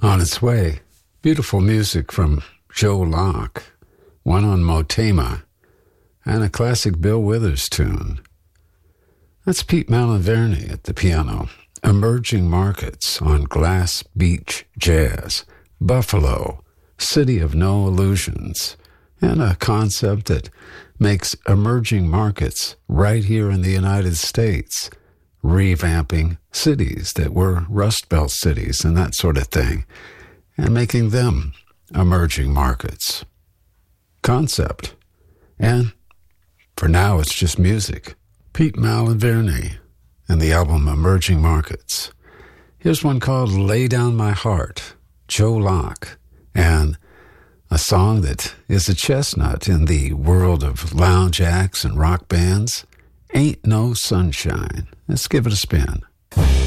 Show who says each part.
Speaker 1: On its way, beautiful music from Joe Locke, one on Motema, and a classic Bill Withers tune. That's Pete Malaverne at the piano. Emerging Markets on Glass Beach Jazz, Buffalo, City of No Illusions, and a concept that makes emerging markets right here in the United States, revamping cities that were Rust Belt cities and that sort of thing, and making them emerging markets. Concept. And for now, it's just music. Pete Malaverne and the album Emerging Markets. Here's one called Lay Down My Heart, Joe Locke, and a song that is a chestnut in the world of lounge acts and rock bands, Ain't No Sunshine. Let's give it a spin.